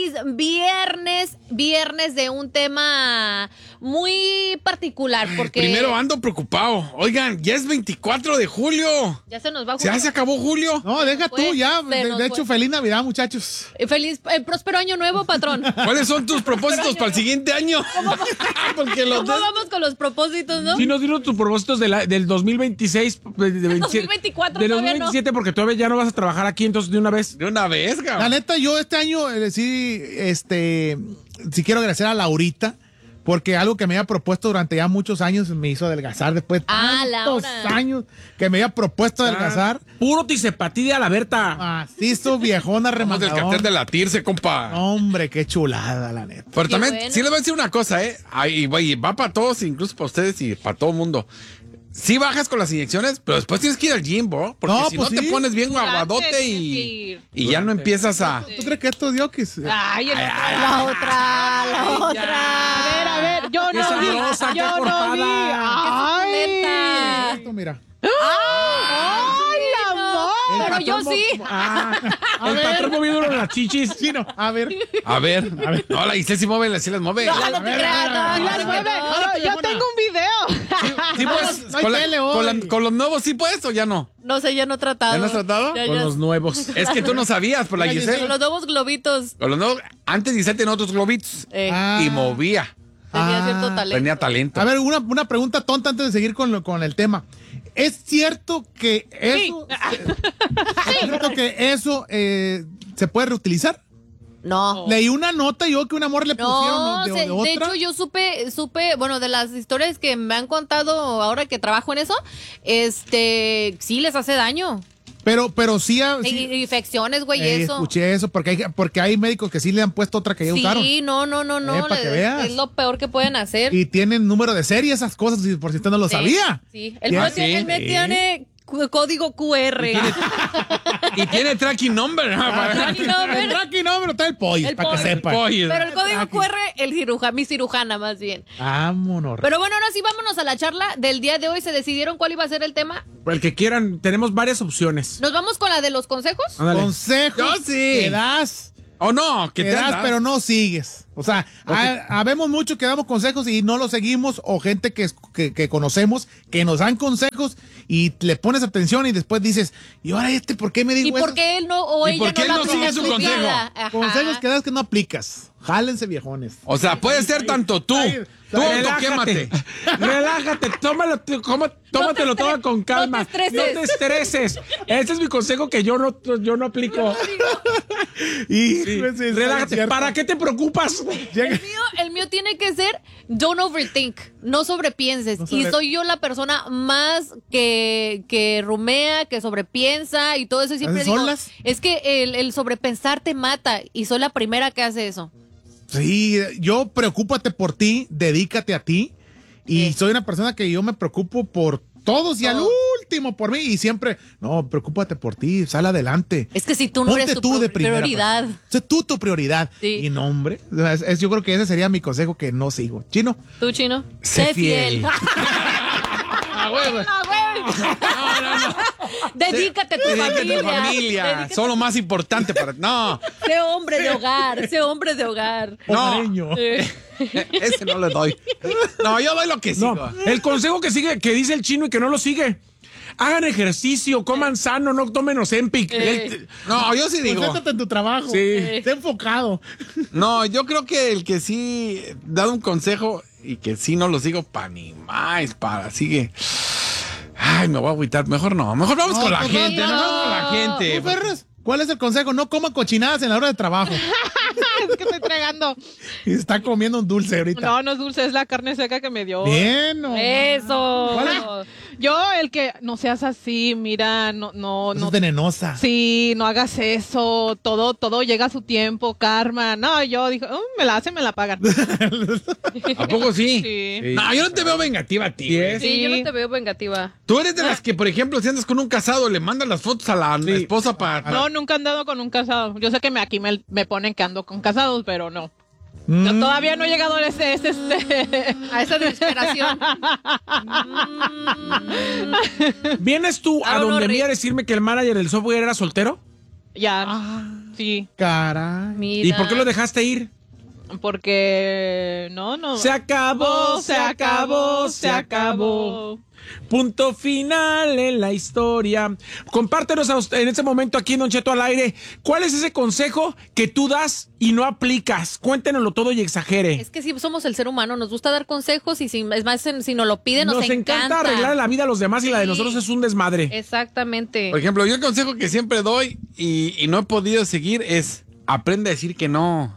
Yokis, viernes de un tema muy particular, porque... Primero ando preocupado. Oigan, ya es 24 de julio. Ya se nos va julio. ¿Ya se acabó julio? No, deja tú ya. De hecho, feliz Navidad, muchachos. Feliz, próspero año nuevo, patrón. ¿Cuáles son tus propósitos para el siguiente año? Porque ¿Cómo vamos con los propósitos, no? Sí, nos dieron tus propósitos del 2026. Del 2024 del todavía 2027, porque todavía ya no vas a trabajar aquí, entonces de una vez. De una vez, cabrón. La neta, yo este año, sí quiero agradecer a Laurita, porque algo que me había propuesto durante ya muchos años me hizo adelgazar después de tantos Laura. años que me había propuesto adelgazar. Puro tisepatí de a la Berta. Así su viejona Vamos del rematadón. cartel de latirse, compa. Hombre, qué chulada, la neta. Pero Qué también, bueno. sí les voy a decir una cosa, Ahí, güey, va para todos, incluso para ustedes y para todo el mundo. Sí bajas con las inyecciones, pero después tienes que ir al gym, bro. Porque No, si pues no te sí. pones bien Durante aguadote tienes que y ir. ya no empiezas a... ¿Tú crees que estos yokis? Ay, La otra. a ver, yo Qué no sabrosa, vi. qué Yo no vi. cortada. Ay. Esto, mira. Ay, amor. Pero yo sí. El patrón moviéndolo en las chichis. Chino, a ver. A ver. No, la Isel sí mueve, sí las mueve. No, no te creas, no, Las no, mueve. no. Yo tengo un video. Sí, pues, no hay tele hoy. con los nuevos sí puedes o ya no. No sé, ya no he tratado. ¿Ya no has tratado? Ya, Con ya. los nuevos. Es que tú no sabías por la Mira, Giselle. Con los nuevos globitos. Con los nuevos, antes Giselle tenía otros globitos Ah. y movía. Tenía cierto talento. Tenía talento. A ver, una pregunta tonta antes de seguir con el tema. ¿Es cierto que eso, ¿es cierto que eso se puede reutilizar? No. Leí una nota yo que un amor le No, pusieron de de otra. hecho yo supe, bueno, de las historias que me han contado ahora que trabajo en eso, sí les hace daño. Pero sí, Infecciones, güey, eso. escuché eso, porque hay médicos que sí le han puesto otra que ya usaron. Sí, no. para que veas. Es lo peor que pueden hacer. Y tienen número de serie esas cosas, por si usted no lo Sí, sabía. Sí. ¿Qué? El mío tiene código QR. Y tiene tracking number. Tracking number. El tracking number está el pollo, El para que pollo. sepa. Pero el código QR, mi cirujana más bien. Vámonos. Pero bueno, ahora sí vámonos a la charla del día de hoy. ¿Se decidieron cuál iba a ser el tema? El que quieran, tenemos varias opciones. ¿Nos vamos con la de los consejos? Ándale. Consejos Yo sí. que das. O no, que Que te das, das. pero no sigues. O sea, habemos mucho que damos consejos y no los seguimos, o gente que conocemos que nos dan consejos y le pones atención y después dices, ¿y ahora por qué me dijo ¿Y eso? por qué él no o ¿Y ella por qué no no la sigue su aplica? consejo? Ajá. Consejos que das que no aplicas. Jálense, viejones. O sea, puede ser tanto tú. Tú autoquémate. Relájate, tómatelo todo con calma. No te estreses. Ese es mi consejo que yo no aplico. Y Sí. pues, es Relájate. cierto. ¿Para qué te preocupas? El mío tiene que ser don't overthink, no sobrepienses. Y soy yo la persona más que rumea, que sobrepiensa y todo eso. Y siempre ¿Haces digo, solas? es que el sobrepensar te mata y soy la primera que hace eso. Sí, yo preocúpate por ti, dedícate a ti. Y soy una persona que yo me preocupo por todos y al último por mí. Y siempre, no, preocúpate por ti, sal adelante. Es que si tú no Ponte eres tu tú de primera, prioridad. pues. Sé tú tu prioridad. Sí. Y no, hombre. Yo creo que ese sería mi consejo que no sigo. Chino. ¿Tú, Chino? Sé fiel. Ah, no. Dedícate a tu Dedícate a tu familia. familia. Son lo más importante para... No, Sé hombre de hogar, sé hombre de hogar. no. Hogareño. Ese no le doy. No, yo doy lo que sigo. No, el consejo que sigue, que dice el chino y que no lo sigue. Hagan ejercicio, coman sano, no tomen Ozempic. No, yo sí digo. Concéntrate en tu trabajo. Sí. Esté enfocado. No, yo creo que el que sí da un consejo y que sí no lo sigo para ni más, sigue. Ay, me voy a agüitar. Mejor no. Mejor vamos con la pues, gente. no. Vamos con la gente. ¿Tú, Ferres? ¿Cuál es el consejo? No coma cochinadas en la hora de trabajo. Es que estoy tragando. Y está comiendo un dulce ahorita. No, no es dulce, es la carne seca que me dio. Bien, no. Eso. Yo, el que no seas así, mira, no. Eso es venenosa. Sí, no hagas eso, todo llega a su tiempo, karma. No, yo dije, me la hacen, me la pagan. ¿A poco sí? Sí. No, yo no te veo vengativa a ti. Sí, güey. Sí, yo no te veo vengativa. Tú eres de las que, por ejemplo, si andas con un casado, le mandas las fotos a la esposa para... No, nunca he andado con un casado. Yo sé que aquí me ponen que ando con casados, pero no. Mm. Yo todavía no he llegado a A esa desesperación. ¿Vienes tú a Ah, no, donde Rick. mí a decirme que el manager del software era soltero? Ya, sí, Caray. Mira. ¿Y por qué lo dejaste ir? porque no. Se acabó, se acabó, se acabó. Punto final en la historia. Compártenos en este momento aquí en Don Cheto al aire. ¿Cuál es ese consejo que tú das y no aplicas? Cuéntenoslo todo y exagere. Es que sí, somos el ser humano, nos gusta dar consejos y es más, si nos lo piden, nos encanta arreglar la vida a los demás y la de nosotros es un desmadre. Exactamente. Por ejemplo, yo el consejo que siempre doy y no he podido seguir es aprende a decir que no.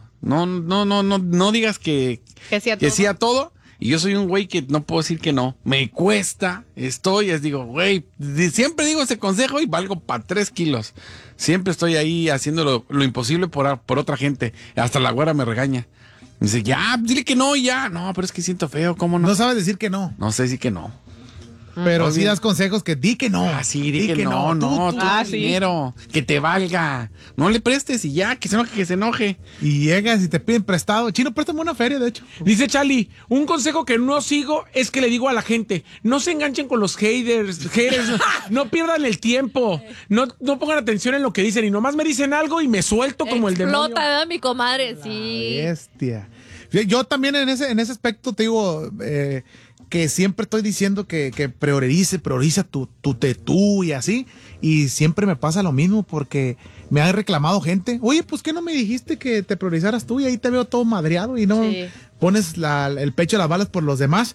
No digas que sí a todo. Y yo soy un güey que no puedo decir que no. Me cuesta, digo, güey, siempre digo ese consejo y valgo para 3 kilos. Siempre estoy ahí haciendo lo imposible por otra gente. Hasta la güera me regaña. Me dice, ya, dile que no, ya. No, pero es que siento feo, ¿cómo no? No sabes decir que no. No sé decir que no. Pero sí das consejos que di que no. Ah, sí, di que no, tú sí. dinero, que te valga. No le prestes y ya, que se enoje. Y llegas y te piden prestado. Chino, préstame una feria, de hecho. Dice Charlie, un consejo que no sigo es que le digo a la gente, no se enganchen con los haters, no pierdan el tiempo, no pongan atención en lo que dicen y nomás me dicen algo y me suelto como el demonio. Explota, ¿verdad, mi comadre? Sí. Bestia. Yo también en ese aspecto te digo que siempre estoy diciendo que prioriza tu tetú y así. Y siempre me pasa lo mismo porque me ha reclamado gente. Oye, pues ¿qué no me dijiste que te priorizaras tú? Y ahí te veo todo madreado y no pones el pecho a las balas por los demás.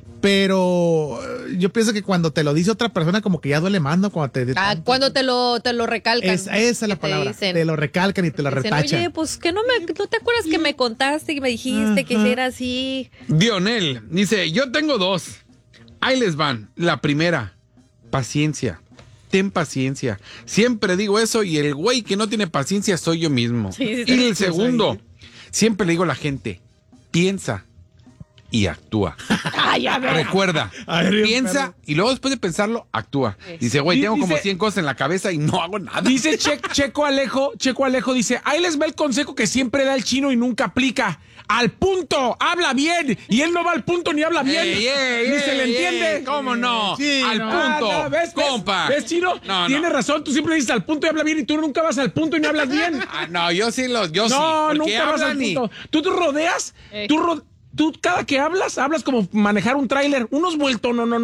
Pero yo pienso que cuando te lo dice otra persona como que ya duele más, ¿no? Cuando te lo recalcan. Esa es la palabra. Te lo recalcan y te lo retachan. Oye, pues que no te acuerdas que me contaste, que me dijiste que era así. Dionel dice, yo tengo 2. Ahí les van. La primera, paciencia. Ten paciencia. Siempre digo eso y el güey que no tiene paciencia soy yo mismo. Y el segundo, siempre le digo a la gente, piensa y actúa. Recuerda, piensa y luego después de pensarlo, actúa. Dice, güey, tengo como 100 cosas en la cabeza y no hago nada. Dice Checo Alejo dice, ahí les va el consejo que siempre da el chino y nunca aplica. Al punto, habla bien. Y él no va al punto ni habla bien. Ni se le entiende. ¿Cómo no? Sí, al punto. ¿Ves, compa. ¿Ves, chino? Tienes razón, tú siempre dices al punto y habla bien y tú nunca vas al punto y no hablas bien. No, yo sí. No, nunca vas al punto. Tú te rodeas, tú cada que hablas como manejar un tráiler, unos vueltos, no.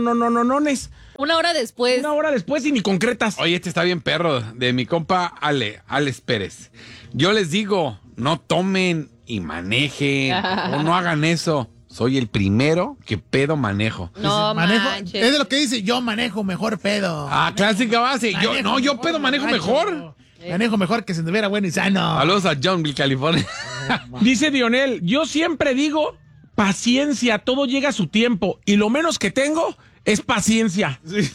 Una hora después Y ni concretas. Oye, este está bien perro, de mi compa Alex Pérez. Yo les digo, no tomen y manejen, o no hagan eso. Soy el primero que pedo manejo. No manejo, manches. es de lo que dice, yo manejo mejor pedo. Clásica base. Yo pedo manejo mejor. Manejo mejor que si anduviera bueno y sano. Saludos a Johnville, California. Dice Dionel, yo siempre digo, paciencia, todo llega a su tiempo. Y lo menos que tengo es paciencia.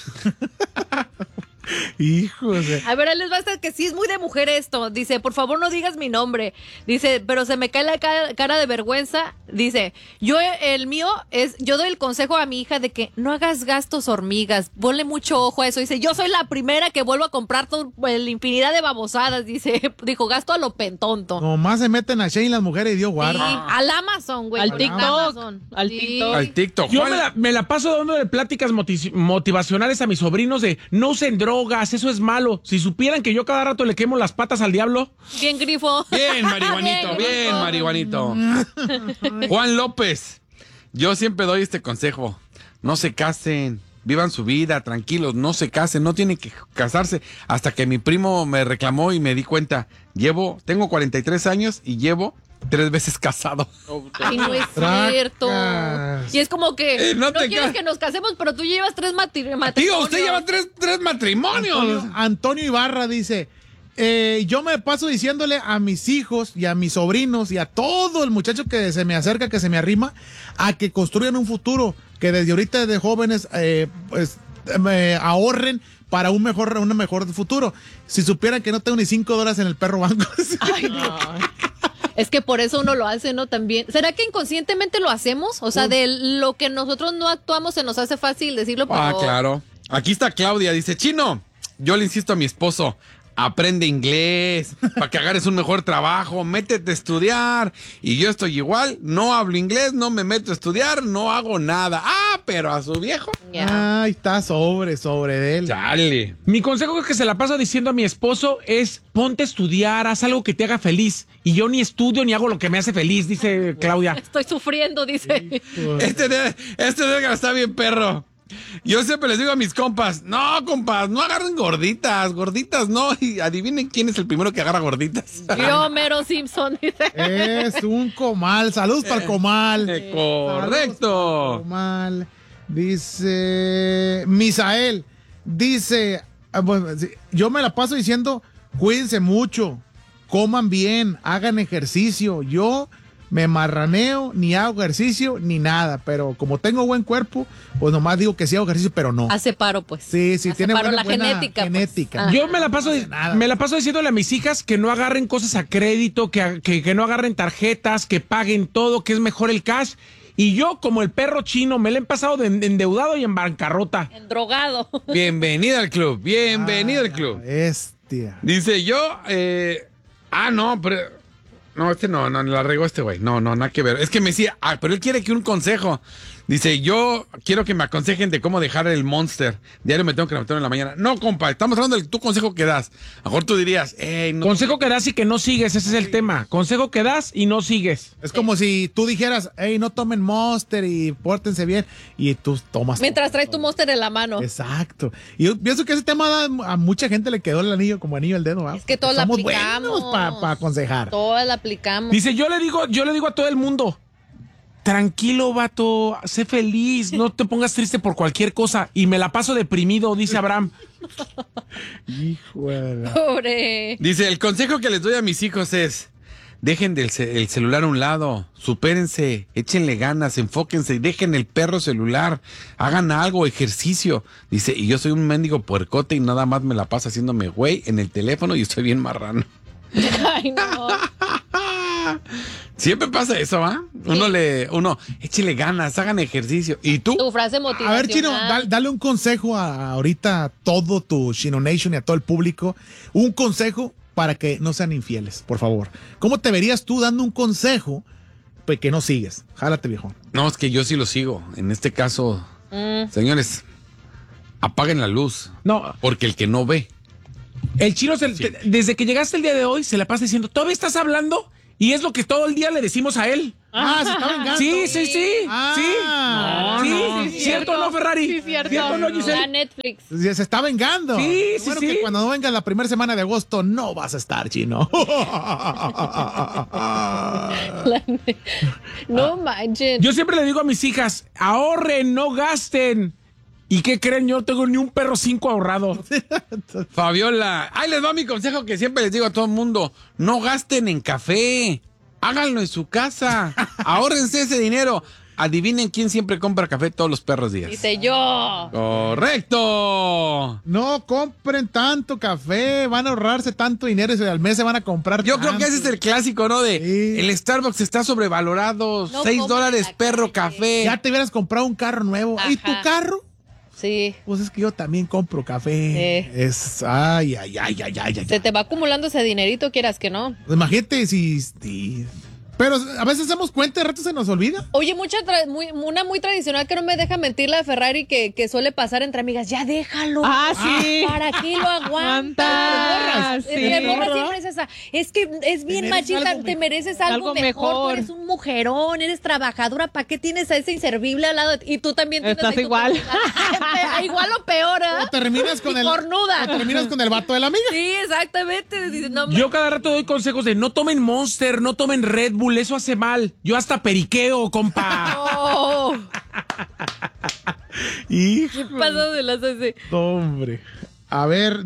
Híjole. A ver, les basta que sí es muy de mujer esto. Dice, por favor no digas mi nombre. Dice, pero se me cae la cara de vergüenza. Dice, yo doy el consejo a mi hija de que no hagas gastos hormigas. Ponle mucho ojo a eso. Dice, yo soy la primera que vuelvo a comprar la infinidad de babosadas. Dijo, gasto a lo pentonto. Nomás se meten a Shane las mujeres y Dios guarda. Sí, al Amazon, güey. Al TikTok. Al Sí. TikTok. Al TikTok. Yo me la paso dando de pláticas motivacionales a mis sobrinos de no usen drogas, eso es malo. Si supieran que yo cada rato le quemo las patas al diablo. Bien grifo. Bien, marihuanito. Juan López, yo siempre doy este consejo. No se casen, vivan su vida, tranquilos, no se casen, no tienen que casarse. Hasta que mi primo me reclamó y me di cuenta, tengo 43 años y llevo 3 veces casado. Ay, no es cierto. Y es como que no quieres que nos casemos, pero tú llevas 3 matrimonios. Tío, usted lleva 3 matrimonios. Antonio Ibarra dice, yo me paso diciéndole a mis hijos y a mis sobrinos y a todo el muchacho que se me acerca, que se me arrima, a que construyan un futuro, que desde ahorita de jóvenes ahorren para un mejor futuro. Si supieran que no tengo ni $5 en el perro banco. Ay, no. Es que por eso uno lo hace, ¿no? También. ¿Será que inconscientemente lo hacemos? O sea, de lo que nosotros no actuamos se nos hace fácil decirlo. Pero... Claro. Aquí está Claudia, dice, Chino, yo le insisto a mi esposo, aprende inglés, para que agarres un mejor trabajo, métete a estudiar. Y yo estoy igual, no hablo inglés, no me meto a estudiar, no hago nada. Ah, pero a su viejo. Ay, está sobre de él. Chale. Mi consejo que se la paso diciendo a mi esposo es ponte a estudiar, haz algo que te haga feliz. Y yo ni estudio ni hago lo que me hace feliz, dice Claudia. Estoy sufriendo, dice. Este Edgar está bien perro. Yo siempre les digo a mis compas, no, compas, no agarren gorditas no. Y adivinen quién es el primero que agarra gorditas. Yo, Mero Simpson, dice. Es un comal. Saludos para el comal. Correcto. Comal. Dice Misael. Dice, bueno, yo me la paso diciendo, cuídense mucho, coman bien, hagan ejercicio. Yo me marraneo, ni hago ejercicio, ni nada. Pero como tengo buen cuerpo, pues nomás digo que sí hago ejercicio, pero no. Hace paro, pues. Sí, Hace tiene paro buena genética. genética. Pues. Yo me la paso diciéndole a mis hijas que no agarren cosas a crédito, que no agarren tarjetas, que paguen todo, que es mejor el cash. Y yo, como el perro chino, me la he pasado de endeudado y en bancarrota. Endrogado. Bienvenida al club, bienvenido al club. Bestia. Dice yo, no, pero... No, no, la regó este güey. No, nada que ver. Es que me decía, pero él quiere que un consejo. Dice, yo quiero que me aconsejen de cómo dejar el Monster. Diario me tengo que levantar en la mañana. No, compa, estamos hablando del tu consejo que das. A lo mejor tú dirías, no. Consejo que das y que no sigues, ese es el tema. Consejo que das y no sigues. Es como si tú dijeras, no tomen Monster y pórtense bien. Y tú tomas. Mientras traes tu Monster en la mano. Exacto. Y yo pienso que ese tema a mucha gente le quedó el anillo como anillo al dedo. ¿verdad? Es que todos la aplicamos. Somos buenos para aconsejar. Todos la aplicamos. Dice, yo le digo a todo el mundo, tranquilo, vato, sé feliz, no te pongas triste por cualquier cosa. Y me la paso deprimido, dice Abraham. Híjole. Pobre. Dice, el consejo que les doy a mis hijos es, dejen el celular a un lado, supérense, échenle ganas, enfóquense y dejen el perro celular, hagan algo, ejercicio. Dice, y yo soy un mendigo puercote y nada más me la paso haciéndome güey en el teléfono y estoy bien marrano. Ay, no. Siempre pasa eso, ¿ah? Uno, échele ganas, hagan ejercicio. ¿Y tú? Tu frase motivacional. A ver, Chino, dale un consejo ahorita a todo tu Chino Nation y a todo el público. Un consejo para que no sean infieles, por favor. ¿Cómo te verías tú dando un consejo pues, que no sigues? Jálate, viejo. No, es que yo sí lo sigo. En este caso, señores, apaguen la luz. No. Porque el que no ve. El chino, desde que llegaste el día de hoy, se la pasa diciendo, ¿todavía estás hablando? Y es lo que todo el día le decimos a él. Se está vengando. Sí. Sí, ¿Cierto o no, Ferrari? Sí, cierto. ¿Cierto o no, Giselle? La Netflix. Se está vengando. Sí. Que cuando venga la primera semana de agosto no vas a estar, Chino. No manches. Yo siempre le digo a mis hijas, ahorren, no gasten. ¿Y qué creen? Yo no tengo ni un perro 5 ahorrado. Fabiola, ahí les va mi consejo que siempre les digo a todo el mundo. No gasten en café. Háganlo en su casa. Ahórrense ese dinero. Adivinen quién siempre compra café todos los perros días. Dice yo. ¡Correcto! No compren tanto café, van a ahorrarse tanto dinero y al mes se van a comprar Yo creo que ese es el clásico, ¿no? El Starbucks está sobrevalorado, No $6 perro café. café. Ya te hubieras comprado un carro nuevo. Ajá. ¿Y tu carro? Sí. Pues es que yo también compro café. Es, ay. Se te va acumulando ese dinerito, quieras que no. Imagínate si pero a veces damos cuenta, de rato se nos olvida. Oye, una muy tradicional que no me deja mentir la Ferrari que suele pasar entre amigas. Ya déjalo. Sí. ¿Para qué lo aguantas? Sí. Entre morras siempre es esa. Es que es bien machista, te mereces algo mejor. Tú eres un mujerón, eres trabajadora. ¿Para qué tienes a ese inservible al lado? Y tú también tienes. Estás igual. Igual o peor, ¿eh? O terminas con cornuda. terminas con el vato de la amiga. Sí, exactamente. Dices, no, Yo cada rato doy consejos de no tomen Monster, no tomen Red Bull, eso hace mal. Yo hasta periqueo, compa. Oh, Hijo. ¿qué pasa de las ese? Hombre. A ver,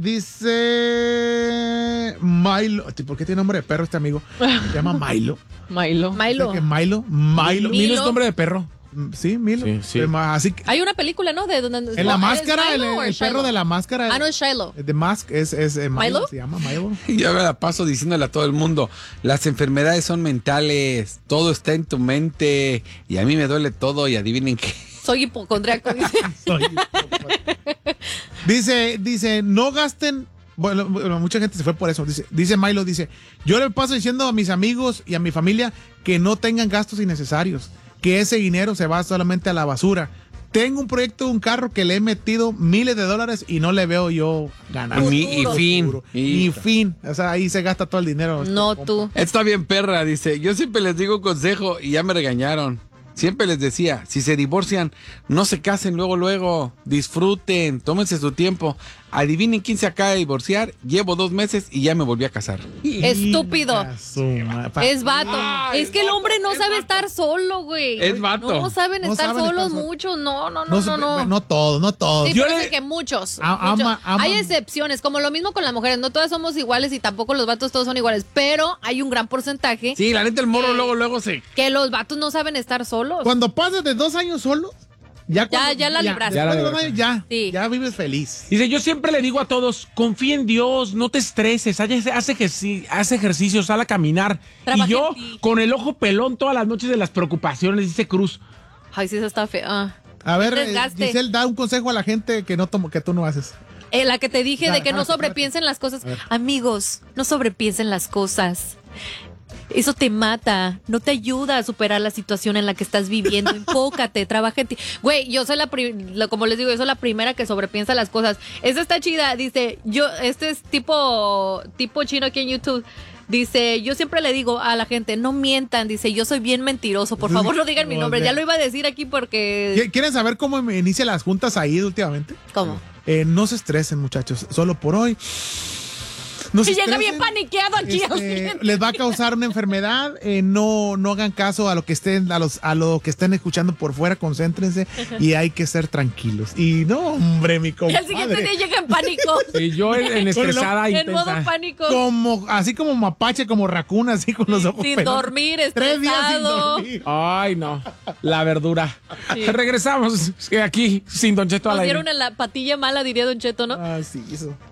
dice Milo. ¿Por qué tiene nombre de perro este amigo? Se llama Milo. Milo. Milo. Milo Milo es nombre de perro. Sí, Milo. Sí. Así que Hay una película, ¿no? De donde en la ¿es máscara, Milo o el Shiloh? perro de la máscara. Ah, no, es Shiloh. The Mask es Milo. ¿Milo? Se llama Milo. Yo me la paso diciéndole a todo el mundo, las enfermedades son mentales, todo está en tu mente y a mí me duele todo y adivinen qué. Soy hipocondriaco, dice. Dice, no gasten bueno, mucha gente se fue por eso. Dice Milo, yo le paso diciendo a mis amigos y a mi familia que no tengan gastos innecesarios, que ese dinero se va solamente a la basura. Tengo un proyecto de un carro que le he metido miles de dólares y no le veo yo ganar. Y fin. O sea, ahí se gasta todo el dinero. No tú. Está bien, perra, dice. Yo siempre les digo un consejo y ya me regañaron. Siempre les decía, si se divorcian, no se casen luego, disfruten, tómense su tiempo. Adivinen quién se acaba de divorciar, llevo 2 meses y ya me volví a casar. Estúpido. Es vato. Es que el hombre no sabe estar solo, güey. Es vato. No saben estar solos muchos, no. No todos. Sí, parece que muchos. Hay excepciones, como lo mismo con las mujeres, no todas somos iguales y tampoco los vatos todos son iguales, pero hay un gran porcentaje. Sí, la neta el morro luego se... Que los vatos no saben estar solos. Cuando pasas de 2 años solo, ya la libraste. Ya vives feliz. Dice, yo siempre le digo a todos, confía en Dios, no te estreses, haz ejercicio, sal a caminar. Trabaja y yo, en ti. con el ojo pelón todas las noches de las preocupaciones, dice Cruz. Ay, sí, eso está feo. A ver, Giselle, da un consejo a la gente que tú no haces. La que te dije de que no sobrepiensen las cosas. Amigos, no sobrepiensen las cosas. Eso te mata, no te ayuda a superar la situación en la que estás viviendo. Enfócate, trabaja en ti. Güey, yo soy como les digo, yo soy la primera que sobrepiensa las cosas. Esta está chida, dice, este es tipo chino aquí en YouTube. Dice, yo siempre le digo a la gente, no mientan, dice, yo soy bien mentiroso, por favor no digan mi nombre. Ya lo iba a decir aquí porque... ¿Quieren saber cómo me inicia las juntas ahí últimamente? ¿Cómo? No se estresen, muchachos, solo por hoy. No y llega bien paniqueado aquí. Les va a causar una enfermedad. No hagan caso a lo que estén escuchando por fuera. Concéntrense y hay que ser tranquilos. Y no, hombre, mi compadre. Y al siguiente día llega en pánico. Y yo en estresada en modo pánico. Así como mapache, como racuna, así con los ojos sin pelones. dormir, estresado. 3 días sin dormir. Ay, no. La verdura. Sí. Regresamos aquí sin Don Cheto al aire. Nos dieron en la patilla mala, diría Don Cheto, ¿no? Sí, eso.